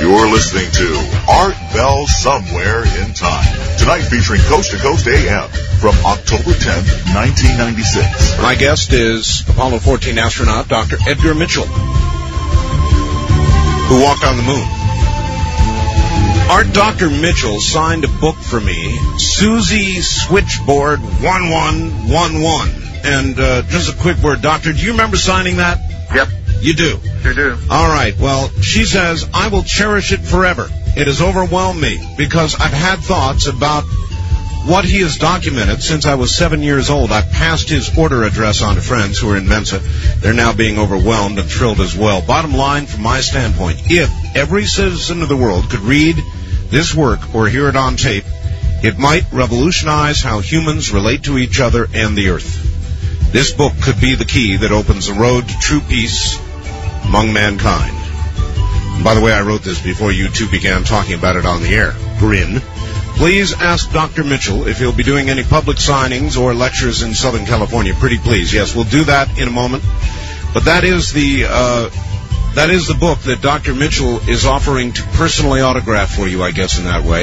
You're listening to Art Bell Somewhere in Time. Tonight featuring Coast to Coast AM from October 10th, 1996. My guest is Apollo 14 astronaut Dr. Edgar Mitchell, who walked on the moon. Dr. Mitchell signed a book for me, Susie Switchboard 1111. And just a quick word, Doctor, do you remember signing that? Yep. You do? Sure do. All right. Well, she says, I will cherish it forever. It has overwhelmed me because I've had thoughts about what he has documented since I was 7 years old. I've passed his order address on to friends who are in Mensa. They're now being overwhelmed and thrilled as well. Bottom line, from my standpoint, if every citizen of the world could read this work or hear it on tape, it might revolutionize how humans relate to each other and the earth. This book could be the key that opens the road to true peace among mankind. And by the way, I wrote this before you two began talking about it on the air. Grin. Please ask Dr. Mitchell if he'll be doing any public signings or lectures in Southern California. Pretty please. Yes, we'll do that in a moment. But that is the book that Dr. Mitchell is offering to personally autograph for you, I guess, in that way.